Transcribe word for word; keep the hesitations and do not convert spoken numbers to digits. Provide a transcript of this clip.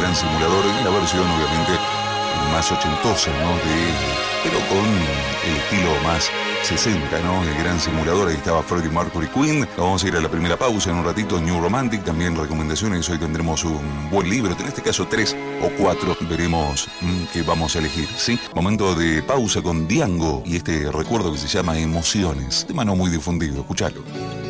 Gran Simulador, y la versión obviamente más ochentosa, ¿no? De, pero con el estilo más sesenta, ¿no? El Gran Simulador. Ahí estaba Freddie Mercury, Queen. Vamos a ir a la primera pausa en un ratito. New Romantic, también recomendaciones. Hoy tendremos un buen libro, en este caso tres o cuatro. Veremos mmm, qué vamos a elegir, ¿sí? Momento de pausa con Diango y este recuerdo que se llama Emociones. Tema no muy difundido, escuchalo.